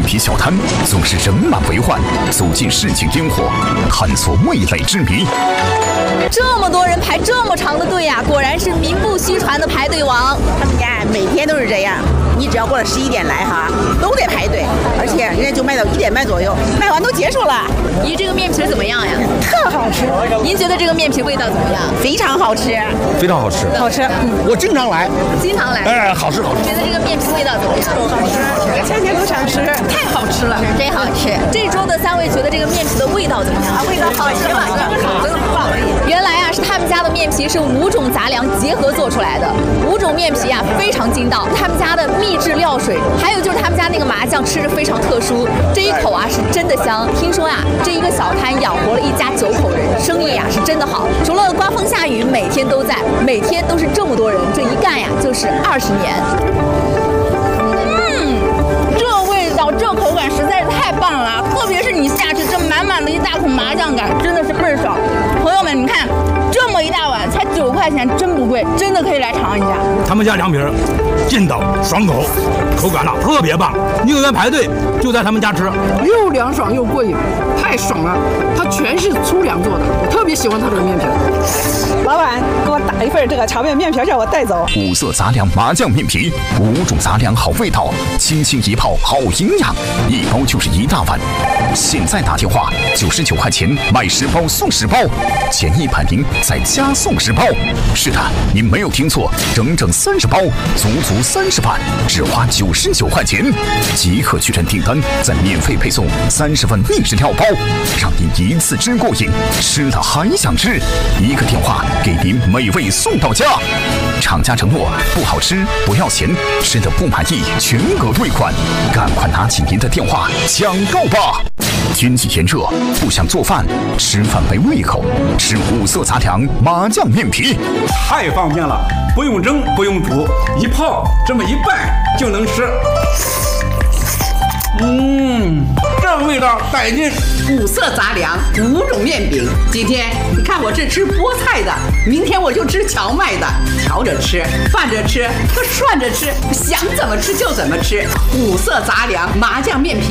皮小摊总是人满为患，走进市井烟火，探索味蕾之谜。 这么多人排这么长的队呀，果然是名不虚传的排队王。 他们家每天都是这样，你只要过了11点来哈，都得排队，而且人家就卖到1点半左右，卖完都结束了。 咦，这个面皮怎么样呀？ 特好吃。 您觉得这个面皮味道怎么样？ 非常好吃， 非常好吃， 好吃。 我经常来， 经常来。 哎，好吃好吃。 觉得这个面皮味道怎么样？ 好吃，天天都想吃，太好吃了， 真好吃。这桌的3位觉得这个面皮的味道怎么样？ 味道好吃吗？真的棒。 原来啊，是他们家的面皮是5种杂粮结合做出来的，5种面皮啊非常筋道。他们家的秘制料水，还有就是他们家那个麻酱吃着非常特殊，这一口啊是真的香。听说啊，这一个小摊养活了1家9口人，生意啊是真的好。除了刮风下雨，每天都在，每天都是这么多人，这一干呀就是20年。 这味道，这口感实在是太棒了，特别是你下去这满满的一大口麻酱感，真的是倍儿爽。朋友们，你看这么一大碗才9块钱，真不贵，真的可以来尝一下。 他们家凉皮劲道爽口，口感特别棒，宁愿排队就在他们家吃， 又凉爽又过瘾，太爽了！它全是粗粮做的，我特别喜欢它这个面皮。 老板，给我打一份这个荞面面皮，叫我带走。 5色杂粮麻酱面皮，5种杂粮好味道，轻轻一泡好营养，一包就是1大碗。现在打电话，99块钱买10包送10包，前100名再加送10包。是的，您没有听错，整整30包，足30碗，只花99块钱，即可确认订单，再免费配送30份秘制料包，让您一次吃过瘾，吃了还想吃。一个电话给您美味送到家。厂家承诺不好吃不要钱，吃的不满意全额退款，赶快拿起您的电话抢购吧！天气炎热，不想做饭，吃饭没胃口，吃5色杂粮麻酱面皮， 太方便了，不用蒸不用煮，一泡这么一拌就能吃。这味道带劲 ！5色杂粮，5种面饼。今天你看我这吃菠菜的，明天我就吃荞麦的，调着吃，拌着吃，涮着吃，想怎么吃就怎么吃。5色杂粮麻酱面皮。